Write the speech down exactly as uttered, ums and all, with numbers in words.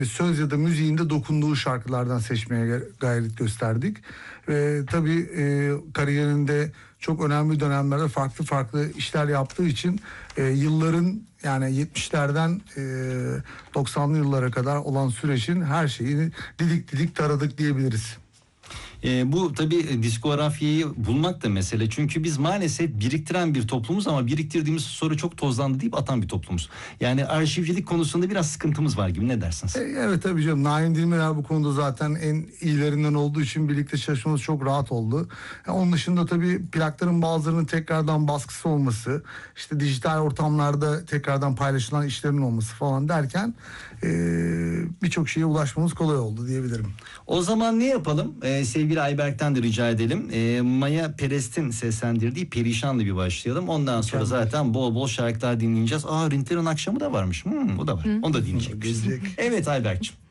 söz ya da müziğinde dokunduğu şarkılardan seçmeye gayret gösterdik. Ve tabii e, kariyerinde çok önemli dönemlerde farklı farklı işler yaptığı için e, yılların yani yetmişlerden e, doksanlı yıllara kadar olan sürecin her şeyini didik didik taradık diyebiliriz. E, bu tabii diskografyayı bulmak da mesele. Çünkü biz maalesef biriktiren bir toplumuz ama biriktirdiğimiz sonra çok tozlandı deyip atan bir toplumuz. Yani arşivcilik konusunda biraz sıkıntımız var gibi, ne dersiniz? E, evet tabii canım. Naim Dilmeler bu konuda zaten en iyilerinden olduğu için birlikte çalışmamız çok rahat oldu. Yani onun dışında tabii plakların bazılarının tekrardan baskısı olması, işte dijital ortamlarda tekrardan paylaşılan işlerin olması falan derken e, birçok şeye ulaşmamız kolay oldu diyebilirim. O zaman ne yapalım? Ee, sevgili Ayberk'ten de rica edelim. Ee, Maya Perest'in seslendirdiği Perişan'la bir başlayalım. Ondan sonra Mükemmel. zaten bol bol şarkılar dinleyeceğiz. Aa, Rinter'in akşamı da varmış. Hmm, o da var. Hı. Onu da dinleyecekmişiz. Evet Ayberk'ciğim.